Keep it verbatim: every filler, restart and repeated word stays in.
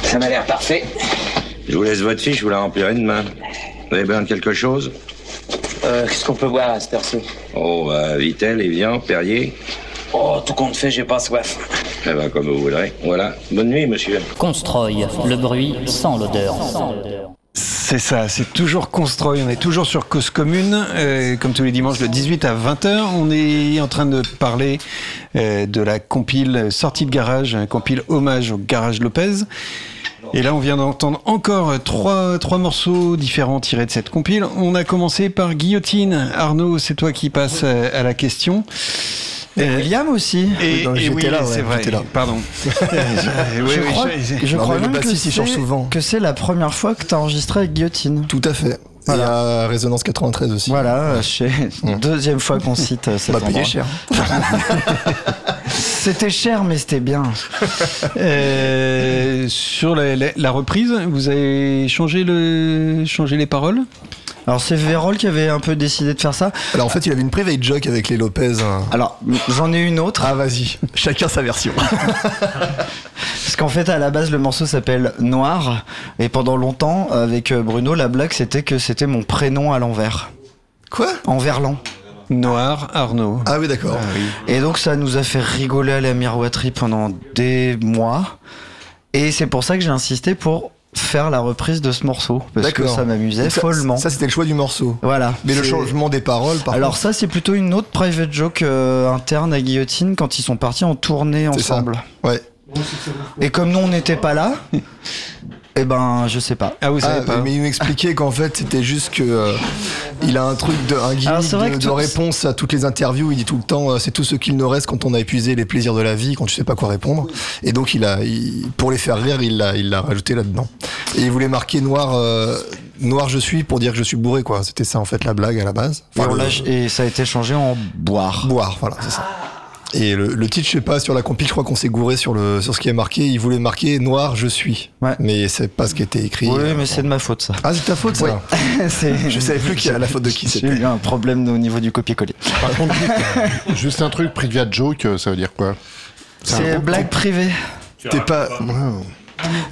Ça m'a l'air parfait. Je vous laisse votre fiche, vous la remplirez demain. Vous avez besoin de quelque chose? Euh, qu'est-ce qu'on peut boire à cette heure-ci? Oh, bah, Vitel, Evian, Perrier. Oh, tout compte fait, j'ai pas soif. Eh ben, comme vous voudrez. Voilà. Bonne nuit, monsieur. Constroy, le bruit sans l'odeur. Sans l'odeur. C'est ça, c'est toujours Constroy, on est toujours sur Cause Commune, euh, comme tous les dimanches de dix-huit à vingt heures. On est en train de parler euh, de la compile Sortie de garage, un compile hommage au Garage Lopez. Et là, on vient d'entendre encore trois, trois morceaux différents tirés de cette compile. On a commencé par Guillotine. Arnaud, c'est toi qui passes à la question. Et William aussi. Et, non, et oui, là, c'est ouais, vrai. Là. Pardon. je, oui, je oui, crois, je, je crois même que c'est, que c'est la première fois que tu as enregistré avec Guillotine. Tout à fait. Voilà. Il y a Résonance quatre-vingt-treize aussi. Voilà, chez... mmh. deuxième fois qu'on cite cet endroit. On m'a payé cher. C'était cher, mais c'était bien. euh, sur la, la, la reprise, vous avez changé, le, changé les paroles? Alors c'est Vérol qui avait un peu décidé de faire ça. Alors en fait il avait une private joke avec les Lopez. Alors j'en ai une autre. Ah vas-y, chacun sa version. Parce qu'en fait à la base le morceau s'appelle Noir. Et pendant longtemps avec Bruno la blague c'était que c'était mon prénom à l'envers. Quoi? En verlan. Noir Arnaud. Ah oui d'accord. Ah, oui. Et donc ça nous a fait rigoler à la miroiterie pendant des mois. Et c'est pour ça que j'ai insisté pour faire la reprise de ce morceau parce D'accord. que ça m'amusait ça, follement. Ça c'était le choix du morceau. Voilà. Mais c'est... le changement des paroles par Alors contre... ça c'est plutôt une autre private joke euh, interne à Guillotine quand ils sont partis en tournée c'est ensemble. Ça. Ouais. Et comme nous on n'était pas là, eh ben je sais pas. Ah vous savez ah, pas. Mais il m'expliquait qu'en fait c'était juste que euh, il a un truc de un gimmick de, de tout... réponse à toutes les interviews. Il dit tout le temps euh, c'est tout ce qu'il nous reste quand on a épuisé les plaisirs de la vie, quand tu sais pas quoi répondre. Et donc il a il, pour les faire rire il l'a il l'a rajouté là-dedans. Et il voulait marquer noir euh, noir je suis pour dire que je suis bourré quoi. C'était ça en fait la blague à la base. Enfin, et, le... et ça a été changé en boire. Boire voilà c'est ça. Et le, le titre, je sais pas, sur la compile, je crois qu'on s'est gouré sur, le, sur ce qui est marqué. Il voulait marquer Noir, je suis. Ouais. Mais c'est pas ce qui était écrit. Oui, euh, mais c'est de ma faute, ça. Ah, c'est ta faute, ça ouais. c'est... Je savais plus qui a la faute de qui c'était. J'ai eu un problème au niveau du copier-coller. Par contre, juste un truc, private joke, ça veut dire quoi? C'est, c'est blague privée. T'es pas... Wow.